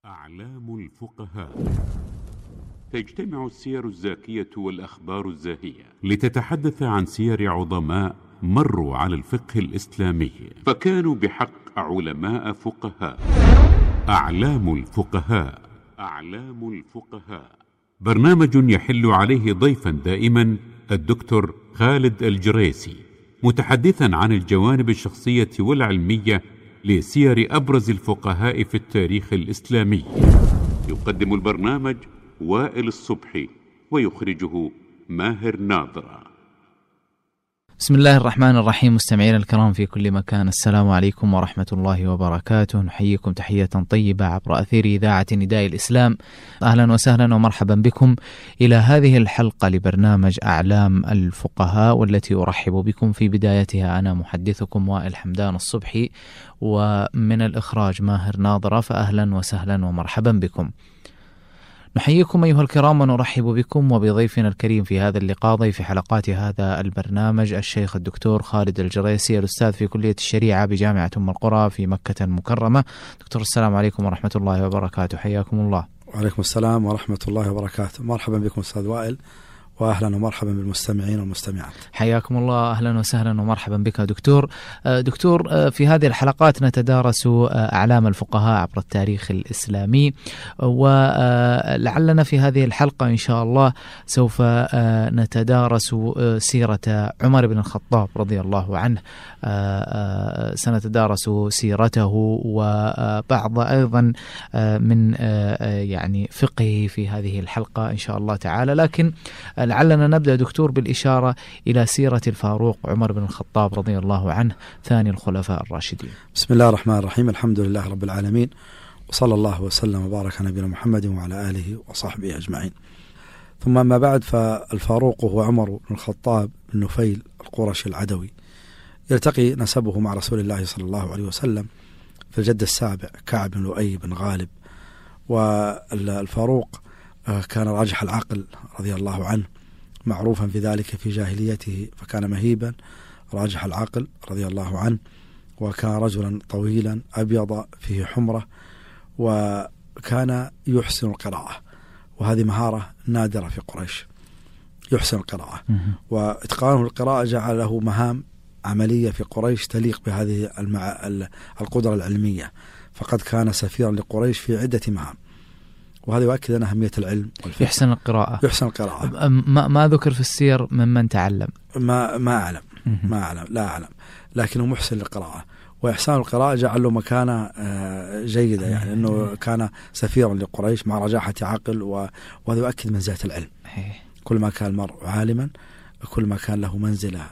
أعلام الفقهاء. تجتمع السير الزاكية والأخبار الزاهية لتتحدث عن سير عظماء مروا على الفقه الإسلامي فكانوا بحق علماء فقهاء. أعلام الفقهاء. أعلام الفقهاء برنامج يحل عليه ضيفا دائما الدكتور خالد الجريسي، متحدثا عن الجوانب الشخصية والعلمية لسير أبرز الفقهاء في التاريخ الإسلامي. يقدم البرنامج وائل الصبحي ويخرجه ماهر ناظرة. بسم الله الرحمن الرحيم. مستمعينا الكرام في كل مكان، السلام عليكم ورحمة الله وبركاته. نحييكم تحية طيبة عبر أثير إذاعة نداء الإسلام. أهلا وسهلا ومرحبا بكم إلى هذه الحلقة لبرنامج أعلام الفقهاء، والتي أرحب بكم في بدايتها أنا محدثكم وائل حمدان الصبحي، ومن الإخراج ماهر ناظرة. فأهلا وسهلا ومرحبا بكم. نحييكم أيها الكرام ونرحب بكم وبضيفنا الكريم في هذا اللقاء، ضيف حلقات هذا البرنامج الشيخ الدكتور خالد الجريسي، الأستاذ في كلية الشريعة بجامعة أم القرى في مكة المكرمة. دكتور السلام عليكم ورحمة الله وبركاته، حياكم الله. وعليكم السلام ورحمة الله وبركاته. مرحبا بكم أستاذ وائل، وأهلا ومرحبا بالمستمعين والمستمعات. حياكم الله، أهلا وسهلا ومرحبا بك دكتور. دكتور، في هذه الحلقات نتدارس أعلام الفقهاء عبر التاريخ الإسلامي، ولعلنا في هذه الحلقة إن شاء الله سوف نتدارس سيرة عمر بن الخطاب رضي الله عنه. سنتدارس سيرته وبعض أيضا من يعني فقهه في هذه الحلقة إن شاء الله تعالى، لكن لعلنا نبدأ دكتور بالإشارة إلى سيرة الفاروق عمر بن الخطاب رضي الله عنه، ثاني الخلفاء الراشدين. بسم الله الرحمن الرحيم، الحمد لله رب العالمين، وصلى الله وسلم وبارك على نبينا محمد وعلى آله وصحبه أجمعين. ثم ما بعد، فالفاروق هو عمر بن الخطاب بن نفيل القرشي العدوي، يلتقي نسبه مع رسول الله صلى الله عليه وسلم في الجد السابع كعب بن لؤي بن غالب. والفاروق كان راجح العقل رضي الله عنه، معروفا في ذلك في جاهليته، فكان مهيبا راجح العقل رضي الله عنه، وكان رجلا طويلا أبيض فيه حمرة، وكان يحسن القراءة، وهذه مهارة نادرة في قريش، يحسن القراءة. وإتقانه القراءة جعل له مهام عملية في قريش تليق بهذه القدرة العلمية، فقد كان سفيرا لقريش في عدة مهام، وهذا يؤكد أن أهمية العلم والفقه. يحسن القراءة. يحسن القراءة. ما ذكر في السير ممن تعلم؟ ما أعلم، لا أعلم، لكنه محسن للقراءة، وإحسان القراءة جعل له مكانة جيدة، يعني أنه كان سفيرا لقريش مع رجاحة عقل، وهذا يؤكد منزلة العلم. كل ما كان المرء عالما كل ما كان له منزلة.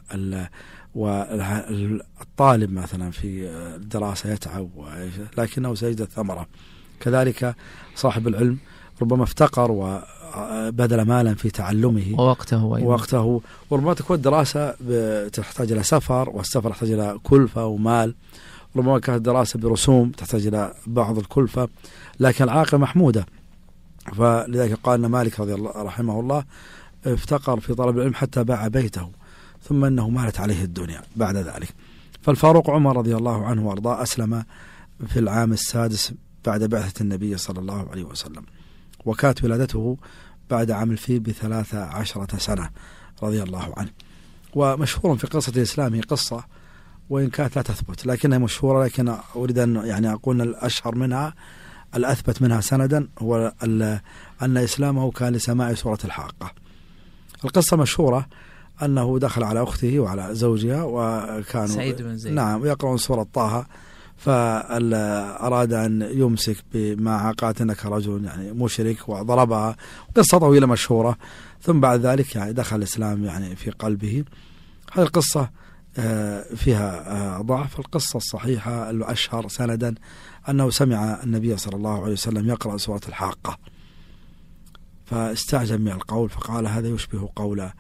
والطالب مثلا في الدراسة يتعب لكنه سيجد الثمرة، كذلك صاحب العلم ربما افتقر وبذل مالا في تعلمه ووقته، وربما تكون الدراسة تحتاج إلى سفر، والسفر يحتاج إلى كلفة ومال، ربما كانت الدراسة برسوم تحتاج إلى بعض الكلفة، لكن العاقل محمودة. فلذلك قال مالك رضي الله رحمه الله افتقر في طلب العلم حتى باع بيته، ثم أنه مالت عليه الدنيا بعد ذلك. فالفاروق عمر رضي الله عنه وارضاه أسلم في العام السادس بعد بعثة النبي صلى الله عليه وسلم، وكانت ولادته بعد عام الفيل ب13 سنة رضي الله عنه. ومشهور في قصة الإسلام، هي قصة وإن كانت لا تثبت لكنها مشهورة، لكن أريد أن يعني أقول الأشهر منها الأثبت منها سندا هو أن إسلامه كان لسماع سورة الحاقة. القصة مشهورة أنه دخل على أخته وعلى زوجها وكانوا سعيد بن زيد نعم يقرؤون سورة طه، فأراد أن يمسك بما عقات أنك رجل يعني مشرك وضربها، قصة طويلة مشهورة. ثم بعد ذلك يعني دخل الإسلام يعني في قلبه. هذه القصة فيها ضعف. القصة الصحيحة الأشهر سندا أنه سمع النبي صلى الله عليه وسلم يقرأ سورة الحاقة، فاستعجب من القول، فقال هذا يشبه قول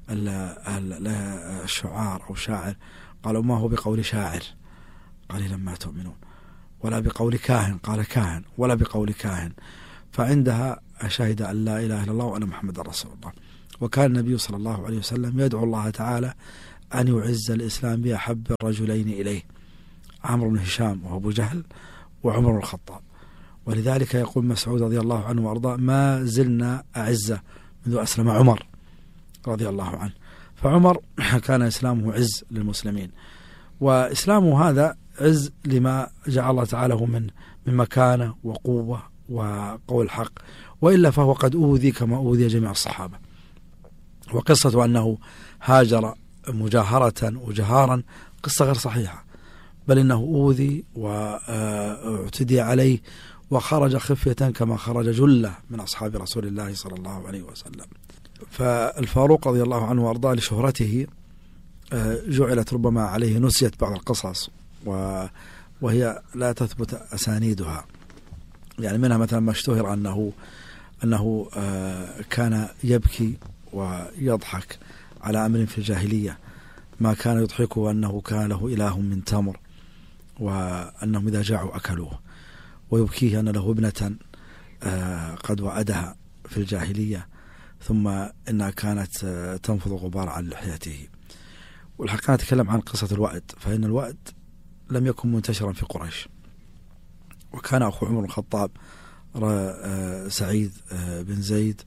الشعار أو شاعر. قالوا ما هو بقول شاعر قليلا ما تؤمنون، ولا بقول كاهن قال كاهن، ولا بقول كاهن. فعندها شهد أن لا إله إلا الله وأن محمد رسول الله. وكان النبي صلى الله عليه وسلم يدعو الله تعالى أن يعز الإسلام بأحب الرجلين إليه، عمرو بن هشام وأبو جهل وعمر بن الخطاب. ولذلك يقول مسعود رضي الله عنه وأرضاه: ما زلنا أعزة منذ أسلم عمر رضي الله عنه. فعمر كان إسلامه عز للمسلمين، وإسلامه هذا عز لما جعل الله تعالى من مكانة وقوة وقول حق، وإلا فهو قد أوذي كما أوذي جميع الصحابة. وقصة أنه هاجر مجاهرة وجهارا قصة غير صحيحة، بل إنه أوذي واعتدي عليه وخرج خفية كما خرج جلة من أصحاب رسول الله صلى الله عليه وسلم. فالفاروق رضي الله عنه وأرضاه لشهرته جعلت ربما عليه نسيت بعض القصص وهي لا تثبت أسانيدها. يعني منها مثلا ما اشتهر أنه كان يبكي ويضحك على أمر في الجاهلية، ما كان يضحكه أنه كان له إله من تمر، وأنهم إذا جاعوا أكلوه، ويبكيه أن له ابنة قد وعدها في الجاهلية ثم إنها كانت تنفض غبار عن لحيته. والحقيقة نتكلم عن قصة الوأد، فإن الوأد لم يكن منتشرا في قريش، وكان أخو عمر بن الخطاب سعيد بن زيد،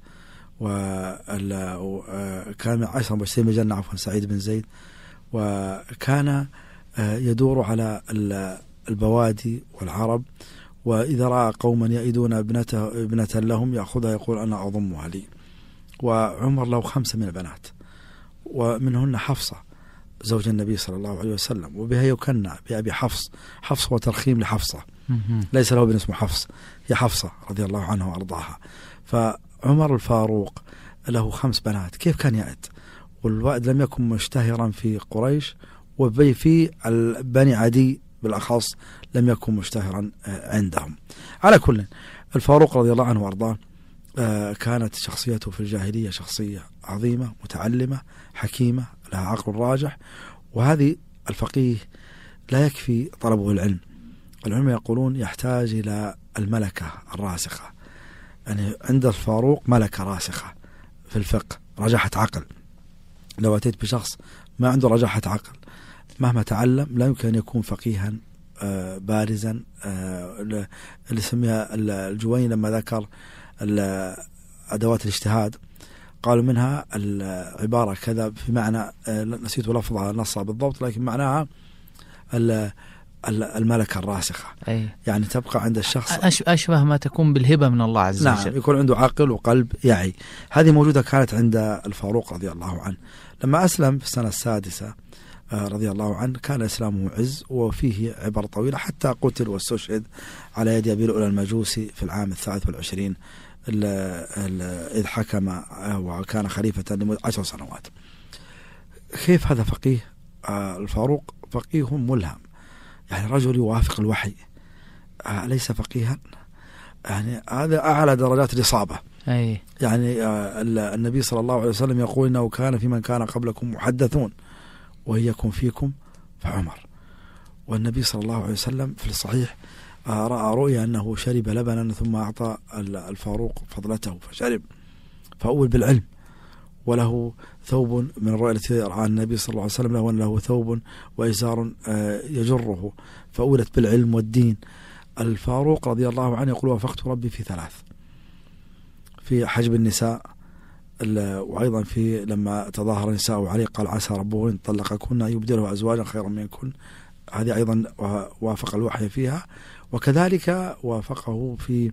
وكان من 10 مبشرين بالجنة عفوا سعيد بن زيد، وكان يدور على البوادي والعرب، وإذا رأى قوما يئدون ابنة لهم يأخذها يقول أنا أضمها لي. وعمر له 5 من البنات، ومنهن حفصة زوج النبي صلى الله عليه وسلم، وبها يكنى بأبي حفص. حفص هو ترخيم لحفصة، ليس له ابن اسمه حفص، هي حفصة رضي الله عنها وأرضاها. فعمر الفاروق له 5 بنات، كيف كان يأد؟ والوأد لم يكن مشتهرا في قريش، وفي بني عدي بالأخص لم يكن مشتهرا عندهم. على كل، الفاروق رضي الله عنه وأرضاه كانت شخصيته في الجاهلية شخصية عظيمة متعلمة حكيمة لها عقل راجح. وهذه الفقيه لا يكفي طلبه العلم يقولون يحتاج إلى الملكة الراسخة. يعني عند الفاروق ملكة راسخة في الفقه، رجاحة عقل. لو أتيت بشخص ما عنده رجاحة عقل مهما تعلم لا يمكن أن يكون فقيها بارزا. اللي سميها الجويني لما ذكر أدوات الاجتهاد قالوا منها العبارة كذا في معنى، نسيت لفظها نصها بالضبط، لكن معناها الملكة الراسخة. يعني تبقى عند الشخص أشبه ما تكون بالهبة من الله عز وجل. نعم، يكون عنده عقل وقلب يعي. هذه موجودة كانت عند الفاروق رضي الله عنه. لما أسلم في السنة 6 رضي الله عنه كان إسلامه عز وفيه عبر طويلة، حتى قتل واستشهد على يد أبي لؤلؤ المجوسي في العام 23 إذ حكم وكان خليفة لمدة 10 سنوات. كيف هذا فقيه؟ الفاروق فقيه ملهم، يعني رجل يوافق الوحي، ليس فقيها. يعني هذا أعلى درجات الإصابة. يعني النبي صلى الله عليه وسلم يقول إنه كان في من كان قبلكم محدثون وإن يكن فيكم فعمر. والنبي صلى الله عليه وسلم في الصحيح رأى رؤيا أنه شرب لبنا ثم أعطى الفاروق فضلته فشرب، فأول بالعلم. وله ثوب من الرؤيا التي رأى النبي صلى الله عليه وسلم له، له ثوب وإزار يجره، فأولت بالعلم والدين. الفاروق رضي الله عنه يقول وافقت ربي في 3: في حجب النساء، وأيضا في لما تظاهر النساء عليه قال عسى ربه إن طلقكن أن يبدله أزواجا خيرا منكن، هذه أيضا وافق الوحي فيها. وكذلك وافقه في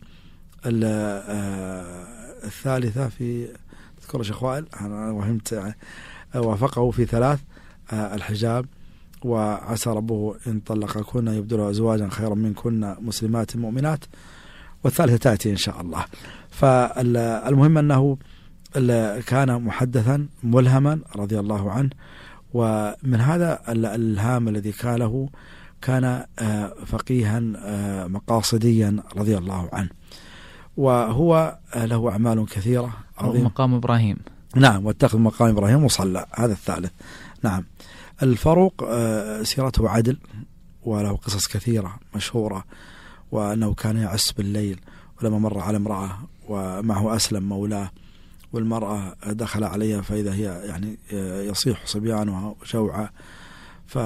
3 في تذكر شيخ وائل أنا وهمت، وافقه في 3 الحجاب، وعسى ربه إن طلقكن يبدله أزواجا خيرا منكن مسلمات مؤمنات، والثالثة تأتي إن شاء الله. فالمهم أنه كان محدثا ملهما رضي الله عنه، ومن هذا الإلهام الذي كان له كان فقيها مقاصديا رضي الله عنه، وهو له أعمال كثيرة عظيمة. مقام إبراهيم، نعم، واتخذ مقام إبراهيم وصلى، هذا الثالث. نعم، الفاروق سيرته عدل، وله قصص كثيرة مشهورة، وأنه كان يعس بالليل، ولما مر على امرأة ومعه أسلم مولاه، والمرأة دخل عليها فإذا هي يعني يصيح صبيانها جوعة،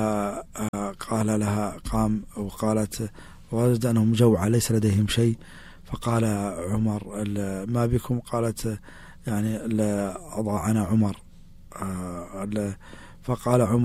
فقال لها قام وقالت وجد أنهم جوعة ليس لديهم شيء، فقال عمر ما بكم؟ قالت يعني أضاعنا عمر. فقال عمر